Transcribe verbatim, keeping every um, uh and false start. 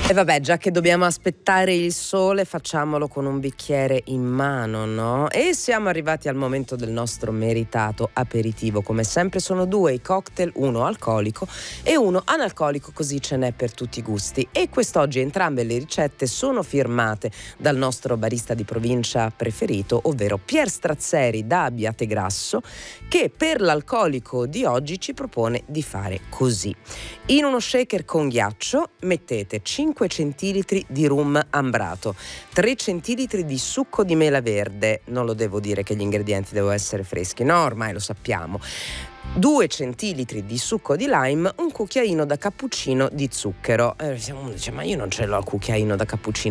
E vabbè, già che dobbiamo aspettare il sole, facciamolo con un bicchiere in mano, no? E siamo arrivati al momento del nostro meritato aperitivo. Come sempre sono due i cocktail, uno alcolico e uno analcolico, così ce n'è per tutti i gusti. E quest'oggi entrambe le ricette sono firmate dal nostro barista di provincia preferito, ovvero Pier Strazzeri da Abbiategrasso, che per l'alcolico di oggi ci propone di fare così. In uno shaker con ghiaccio mettete cinque centilitri di rum ambrato, tre centilitri di succo di mela verde, non lo devo dire che gli ingredienti devono essere freschi, no, ormai lo sappiamo, due centilitri di succo di lime, un cucchiaino da cappuccino di zucchero. Eh, uno dice, ma io non ce l'ho il cucchiaino da cappuccino